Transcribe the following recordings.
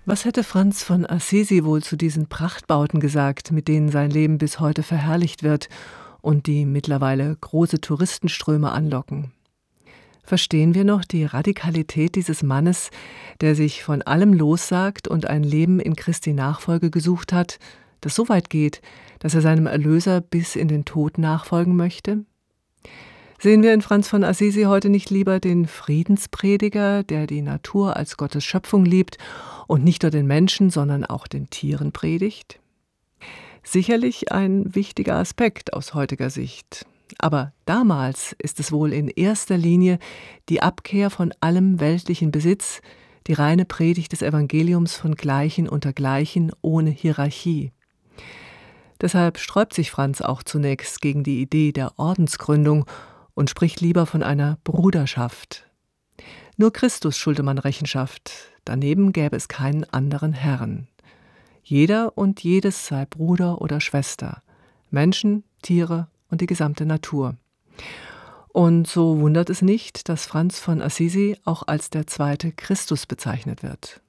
Was hätte Franz von Assisi wohl zu diesen Prachtbauten gesagt, mit denen sein Leben bis heute verherrlicht wird und die mittlerweile große Touristenströme anlocken? Verstehen wir noch die Radikalität dieses Mannes, der sich von allem lossagt und ein Leben in Christi Nachfolge gesucht hat, das so weit geht, dass er seinem Erlöser bis in den Tod nachfolgen möchte? Sehen wir in Franz von Assisi heute nicht lieber den Friedensprediger, der die Natur als Gottes Schöpfung liebt und nicht nur den Menschen, sondern auch den Tieren predigt? Sicherlich ein wichtiger Aspekt aus heutiger Sicht. Aber damals ist es wohl in erster Linie die Abkehr von allem weltlichen Besitz, die reine Predigt des Evangeliums von Gleichen unter Gleichen ohne Hierarchie. Deshalb sträubt sich Franz auch zunächst gegen die Idee der Ordensgründung und spricht lieber von einer Bruderschaft. Nur Christus schulde man Rechenschaft, daneben gäbe es keinen anderen Herrn. Jeder und jedes sei Bruder oder Schwester, Menschen, Tiere und die gesamte Natur. Und so wundert es nicht, dass Franz von Assisi auch als der zweite Christus bezeichnet wird.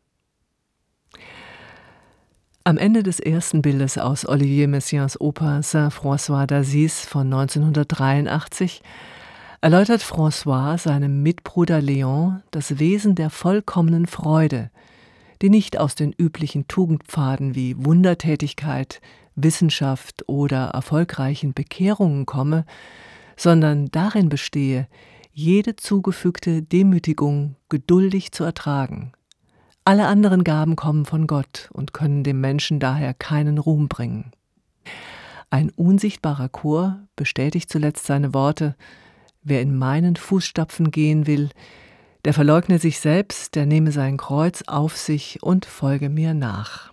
Am Ende des ersten Bildes aus Olivier Messiaens Oper Saint-François d'Assise von 1983 erläutert François seinem Mitbruder Léon das Wesen der vollkommenen Freude, die nicht aus den üblichen Tugendpfaden wie Wundertätigkeit, Wissenschaft oder erfolgreichen Bekehrungen komme, sondern darin bestehe, jede zugefügte Demütigung geduldig zu ertragen. Alle anderen Gaben kommen von Gott und können dem Menschen daher keinen Ruhm bringen. Ein unsichtbarer Chor bestätigt zuletzt seine Worte: Wer in meinen Fußstapfen gehen will, der verleugne sich selbst, der nehme sein Kreuz auf sich und folge mir nach.